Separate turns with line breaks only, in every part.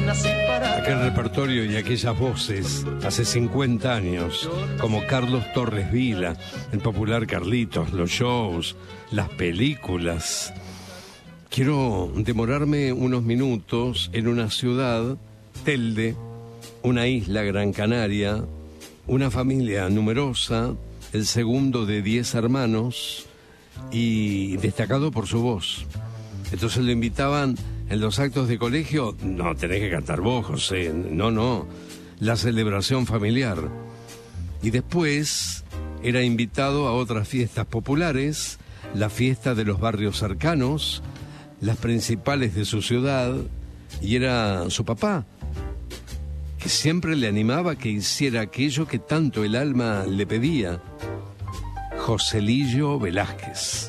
Aquel repertorio y aquellas voces hace 50 años, como Carlos Torres Vila, el popular Carlitos, los shows, las películas. Quiero demorarme unos minutos en una ciudad, Telde, una isla, Gran Canaria, una familia numerosa, el segundo de 10 hermanos y destacado por su voz. Entonces lo invitaban en los actos de colegio. No, tenés que cantar vos, José. No. La celebración familiar. Y después era invitado a otras fiestas populares, la fiesta de los barrios cercanos, las principales de su ciudad, y era su papá, que siempre le animaba a que hiciera aquello que tanto el alma le pedía. Joselillo Velázquez.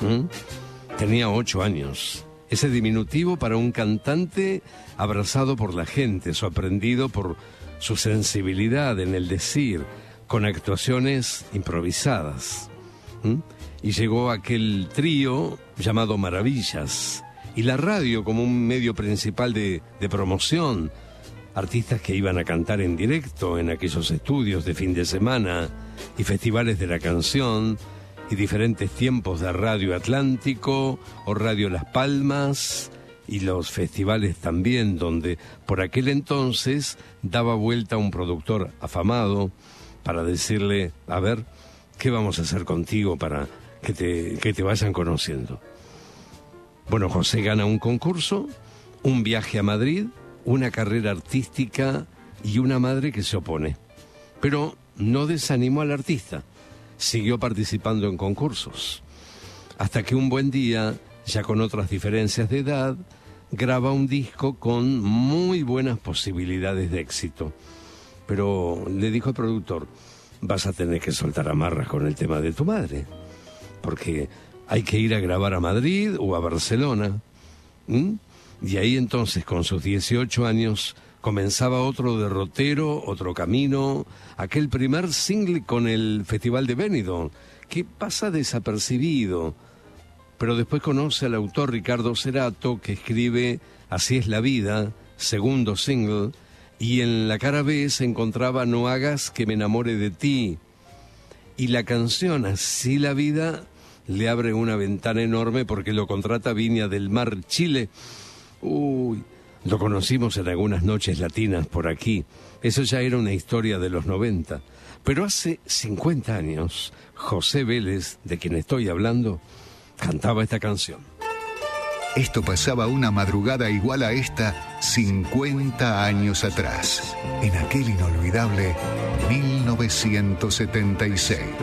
Tenía 8 años. Ese diminutivo para un cantante abrazado por la gente, sorprendido por su sensibilidad en el decir, con actuaciones improvisadas. Y llegó aquel trío llamado Maravillas, y la radio como un medio principal de promoción. Artistas que iban a cantar en directo en aquellos estudios de fin de semana y festivales de la canción, y diferentes tiempos de Radio Atlántico o Radio Las Palmas, y los festivales también, donde por aquel entonces daba vuelta un productor afamado para decirle: a ver, ¿qué vamos a hacer contigo para que te vayan conociendo? Bueno, José gana un concurso, un viaje a Madrid, una carrera artística y una madre que se opone. Pero no desanimó al artista. Siguió participando en concursos, hasta que un buen día, ya con otras diferencias de edad, graba un disco con muy buenas posibilidades de éxito. Pero le dijo al productor: vas a tener que soltar amarras con el tema de tu madre, porque hay que ir a grabar a Madrid o a Barcelona. Y ahí entonces, con sus 18 años, comenzaba otro derrotero, otro camino, aquel primer single con el Festival de Benidorm, que pasa desapercibido. Pero después conoce al autor Ricardo Cerato, que escribe Así es la vida, segundo single, y en la cara B se encontraba No hagas que me enamore de ti. Y la canción Así la vida le abre una ventana enorme porque lo contrata Viña del Mar, Chile. Lo conocimos en algunas noches latinas por aquí. Eso ya era una historia de los 90. Pero hace 50 años, José Vélez, de quien estoy hablando, cantaba esta canción.
Esto pasaba una madrugada igual a esta 50 años atrás, en aquel inolvidable 1976.